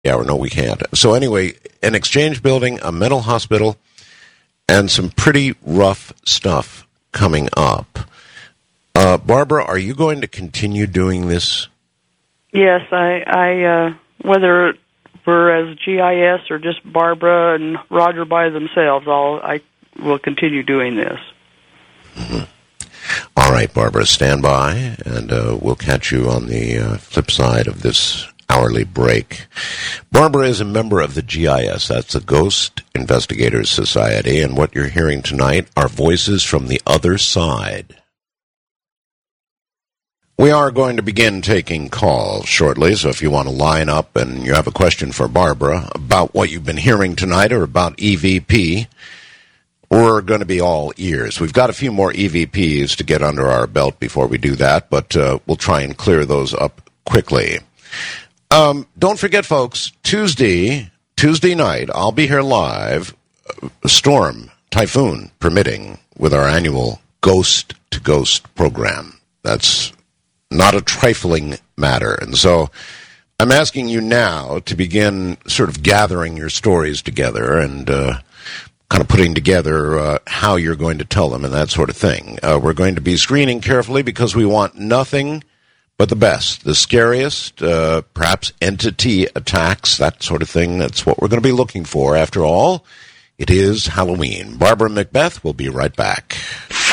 Yeah, or no, we can't. So anyway, an exchange building, a mental hospital, and some pretty rough stuff coming up. Barbara, are you going to continue doing this? Yes, I whether we're as GIS or just Barbara and Roger by themselves, I will continue doing this. Mm-hmm. All right, Barbara, stand by, and we'll catch you on the flip side of this hourly break. Barbara is a member of the GIS, that's the Ghost Investigators Society, and what you're hearing tonight are voices from the other side. We are going to begin taking calls shortly, so if you want to line up and you have a question for Barbara about what you've been hearing tonight or about EVP, we're going to be all ears. We've got a few more EVPs to get under our belt before we do that, but we'll try and clear those up quickly. Don't forget, folks, Tuesday night, I'll be here live, storm, typhoon permitting, with our annual Ghost to Ghost program. That's not a trifling matter. And so I'm asking you now to begin sort of gathering your stories together and kind of putting together how you're going to tell them and that sort of thing. We're going to be screening carefully because we want nothing but the best, the scariest, perhaps entity attacks, that sort of thing. That's what we're going to be looking for. After all, it is Halloween. Barbara Macbeth will be right back.